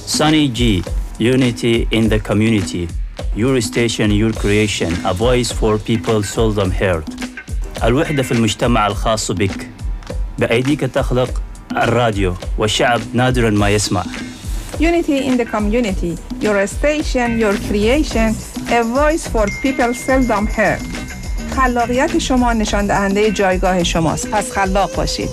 Sunny G, unity in the community. Your station, your creation. A voice for people seldom heard. الوحدة في المجتمع الخاص بك. بأيديك تخلق الراديو والشعب نادراً ما يسمع. Unity in the community. Your station, your creation. A voice for people seldom heard. خلاقیت شما نشان دهنده جایگاه شماست. پس خلاق باشید.